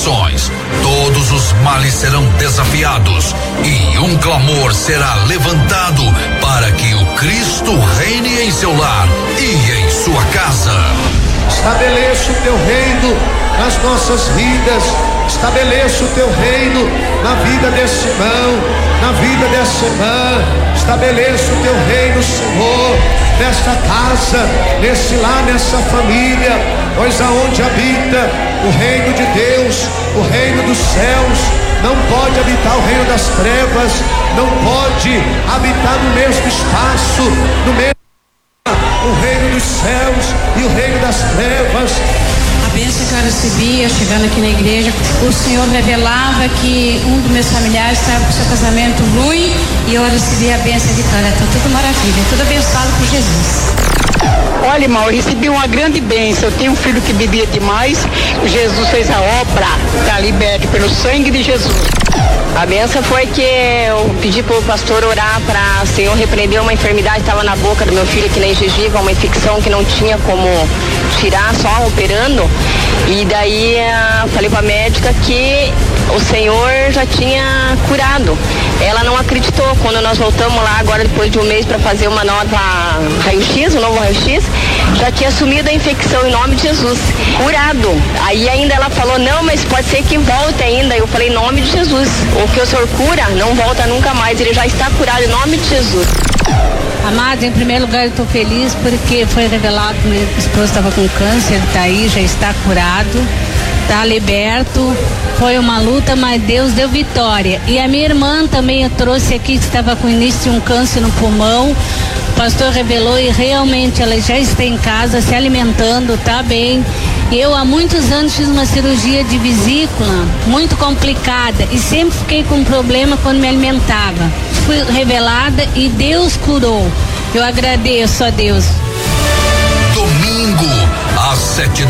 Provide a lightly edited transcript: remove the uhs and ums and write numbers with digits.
aflições, todos os males serão desafiados e um clamor será levantado para que o Cristo reine em seu lar e em sua casa. Estabeleça o teu reino nas nossas vidas, estabeleça o teu reino na vida desse irmão, na vida dessa irmã, estabeleça o teu reino, Senhor, nesta casa, nesse lar, nessa família, pois aonde habita o reino de Deus, o reino dos céus, não pode habitar o reino das trevas, não pode habitar no mesmo espaço, no mesmo o reino dos céus e o reino das trevas. A bênção que eu recebia chegando aqui na igreja, o Senhor revelava que um dos meus familiares estava com seu casamento ruim e eu recebi a bênção de cara. Tá tudo maravilha, tudo abençoado por Jesus. Olha, irmão, eu recebi uma grande bênção. Eu tenho um filho que bebia demais. Jesus fez a obra, está liberto pelo sangue de Jesus. A benção foi que eu pedi pro pastor orar para o Senhor repreender uma enfermidade que estava na boca do meu filho, que nem gengiva, uma infecção que não tinha como tirar, só operando. E daí falei pra médica que o Senhor já tinha curado. Ela não acreditou. Quando nós voltamos lá agora depois de um mês para fazer uma nova raio-x, um novo raio-x, já tinha sumido a infecção em nome de Jesus, curado. Aí ainda ela falou, não, mas pode ser que volte ainda. Eu falei, em nome de Jesus, o que o Senhor cura não volta nunca mais, ele já está curado em nome de Jesus. Amados, em primeiro lugar eu estou feliz porque foi revelado que meu esposo estava com câncer, ele está aí, já está curado, está liberto. Foi uma luta, mas Deus deu vitória. E a minha irmã também eu trouxe aqui, que estava com início de um câncer no pulmão. O pastor revelou e realmente ela já está em casa, se alimentando, tá bem. Eu há muitos anos fiz uma cirurgia de vesícula muito complicada e sempre fiquei com problema quando me alimentava. Fui revelada e Deus curou. Eu agradeço a Deus. Domingo, às 7